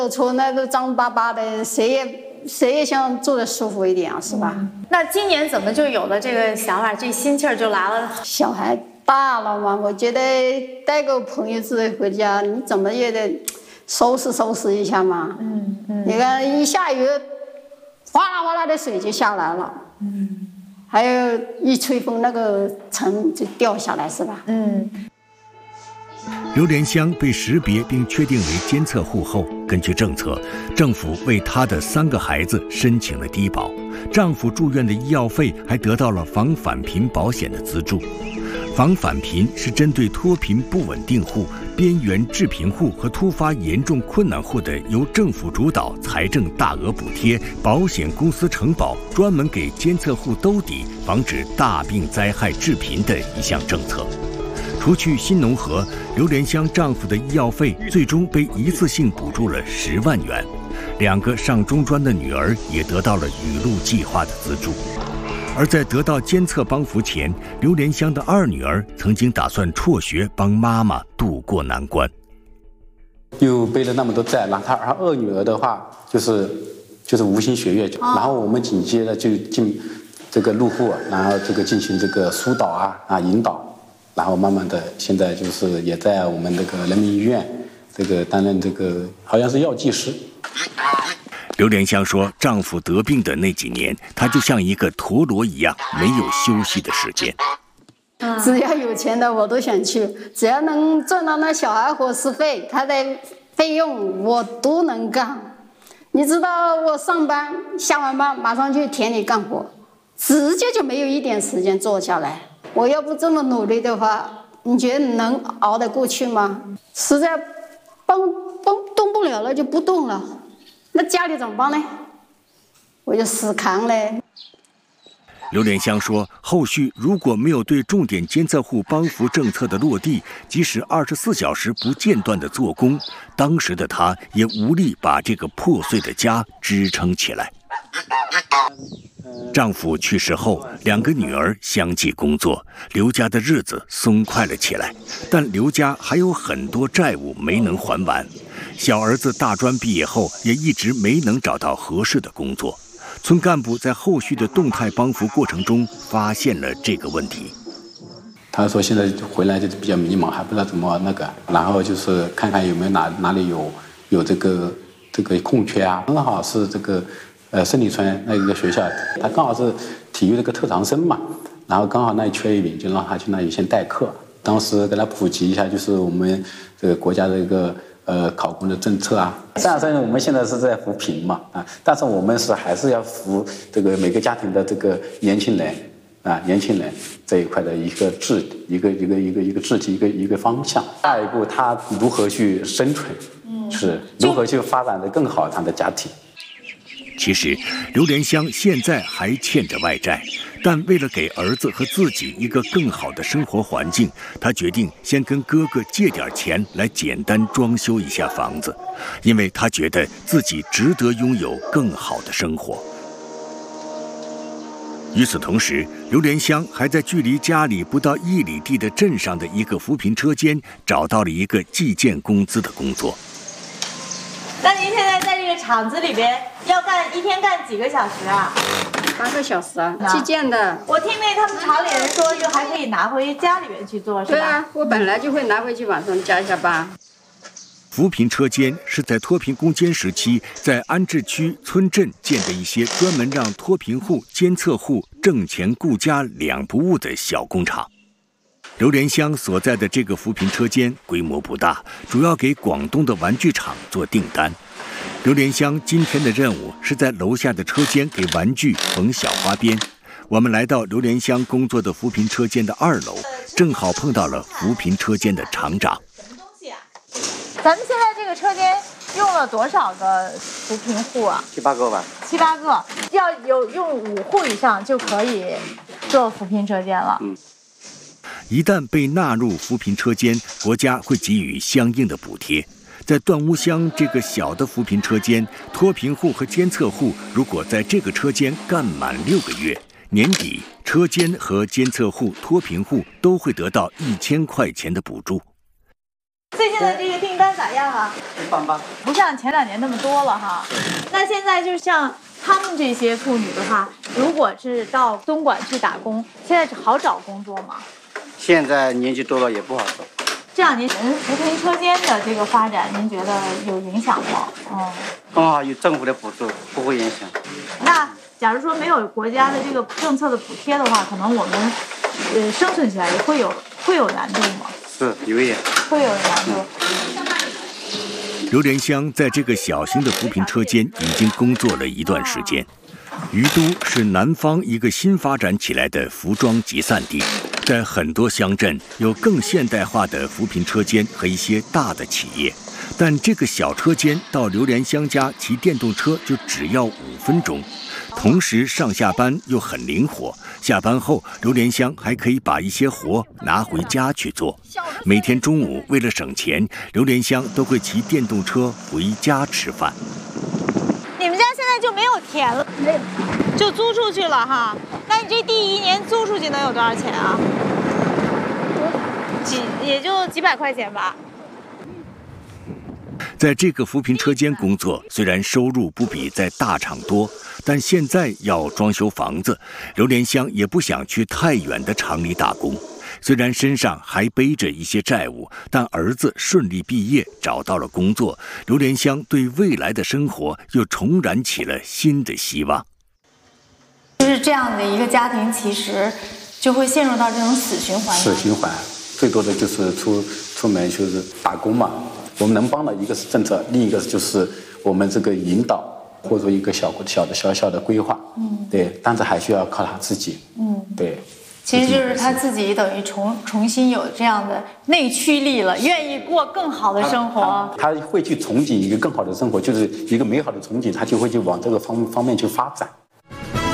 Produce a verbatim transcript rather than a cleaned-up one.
车那都脏巴巴的，谁也谁也想住得舒服一点啊，是吧？ 嗯、那今年怎么就有了这个想法，这心气儿就来了？ 小孩大了嘛，我觉得带个朋友之类回家，你怎么也得收拾收拾一下嘛。嗯嗯。你看一下雨，哗啦哗啦的水就下来了。嗯。还有一吹风，那个尘就掉下来，是吧？嗯。 刘莲香被识别并确定为监测户后，根据政策，政府为她的三个孩子申请了低保，丈夫住院的医药费还得到了防返贫保险的资助。防返贫是针对脱贫不稳定户、边缘致贫户和突发严重困难户的由政府主导财政大额补贴，保险公司承保，专门给监测户兜底，防止大病灾害致贫的一项政策。除去新农合，刘莲香丈夫的医药费最终被一次性补助了十万元，两个上中专的女儿也得到了雨露计划的资助。而在得到监测帮扶前，刘莲香的二女儿曾经打算辍学，帮妈妈渡过难关。 又背了那么多债，然后她二女儿的话就是就是无心学业，然后我们紧接着就进这个入户，然后这个进行这个疏导啊啊引导。然后慢慢的，现在就是也在我们这个人民医院，这个担任这个好像是药剂师。 刘莲香说，丈夫得病的那几年，她就像一个陀螺一样，没有休息的时间。 只要有钱的我都想去，只要能赚到那小孩伙食费，他的费用我都能干。你知道我上班下完班马上去田里干活，直接就没有一点时间坐下来。我要不这么努力的话，你觉得能熬得过去吗？实在帮帮动不了了就不动了，那家里怎么办呢？我就死扛嘞。 刘莲香说，后续如果没有对重点监测户帮扶政策的落地，即使二十四小时不间断的做工，当时的她也无力把这个破碎的家支撑起来。丈夫去世后，两个女儿相继工作，刘家的日子松快了起来。但刘家还有很多债务没能还完，小儿子大专毕业后也一直没能找到合适的工作。村干部在后续的动态帮扶过程中发现了这个问题。 他说现在回来就比较迷茫，还不知道怎么那个，然后就是看看有没有哪哪里有有这个这个空缺啊，刚好是这个。呃，胜利村那一个学校，他刚好是体育这个特长生嘛，然后刚好那里缺一名，就让他去那里先代课。当时给他普及一下，就是我们这个国家的一个呃考公的政策啊。虽然说我们现在是在扶贫嘛啊，但是我们是还是要扶这个每个家庭的这个年轻人啊，年轻人这一块的一个志，一个一个一个一个志气，一个一个方向。下一步他如何去生存，是如何去发展得更好他的家庭。 其实，刘莲香现在还欠着外债，但为了给儿子和自己一个更好的生活环境，她决定先跟哥哥借点钱来简单装修一下房子，因为她觉得自己值得拥有更好的生活。与此同时，刘莲香还在距离家里不到一里地的镇上的一个扶贫车间找到了一个计件工资的工作。 那您现在在这个厂子里边要干一天干几个小时啊？ 八个小时啊，计件的。 我听那他们厂里人说，就还可以拿回家里面去做，是吧？ 对啊，我本来就会拿回去晚上加一下班。 扶贫车间是在脱贫攻坚时期，在安置区村镇建的一些专门让脱贫户、监测户挣钱顾家两不误的小工厂。刘莲香所在的这个扶贫车间规模不大，主要给广东的玩具厂做订单。刘莲香今天的任务是在楼下的车间给玩具缝小花边。我们来到刘莲香工作的扶贫车间的二楼，正好碰到了扶贫车间的厂长。 什么东西啊？咱们现在这个车间用了多少个扶贫户啊？ 七八个吧。 七八个，要有用五户以上就可以做扶贫车间了。嗯。 一旦被纳入扶贫车间，国家会给予相应的补贴。在段屋乡这个小的扶贫车间，脱贫户和监测户如果在这个车间干满六个月，年底车间和监测户、脱贫户都会得到一千块钱的补助。 最近的这个订单咋样？ 样啊？ 一般般， 不像前两年那么多了哈。那现在就像他们这些妇女的话，如果是到东莞去打工，现在好找工作吗？ 现在年纪多了也不好找。 这两年扶贫车间的这个发展，您觉得有影响吗？嗯， 刚好有政府的补助，不会影响。 那假如说没有国家的这个政策的补贴的话，可能我们呃生存起来也会有会有难度吗？ 是有一点， 会有难度。 刘莲香在这个小型的扶贫车间已经工作了一段时间。于都是南方一个新发展起来的服装集散地，在很多乡镇有更现代化的扶贫车间和一些大的企业，但这个小车间到刘莲香家骑电动车就只要五分钟，同时上下班又很灵活。下班后，刘莲香还可以把一些活拿回家去做。每天中午为了省钱，刘莲香都会骑电动车回家吃饭。 你们家现在就没有田了，就租出去了哈？那你这地一年租出去能有多少钱啊？几也就几百块钱吧。 在这个扶贫车间工作，虽然收入不比在大厂多，但现在要装修房子，刘莲香也不想去太远的厂里打工。虽然身上还背着一些债务，但儿子顺利毕业，找到了工作，刘莲香对未来的生活又重燃起了新的希望。 就是这样的一个家庭，其实就会陷入到这种死循环。 死循环，最多的就是出出门就是打工嘛。我们能帮的一个是政策，另一个就是我们这个引导，或者说一个小小的小小的规划。嗯，对，但是还需要靠他自己。嗯，对。 其实就是他自己等于重重新有这样的内驱力了，愿意过更好的生活。 他, 他, 他会去憧憬一个更好的生活，就是一个美好的憧憬，他就会去往这个方方面去发展。